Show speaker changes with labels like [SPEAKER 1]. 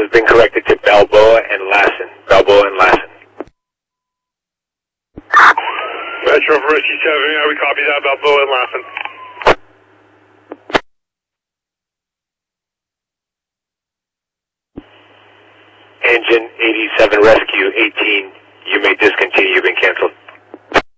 [SPEAKER 1] has been corrected to Balboa and Lassen. Balboa and Lassen.
[SPEAKER 2] Metro for Whiskey 7, we copy that, Balboa and Lassen.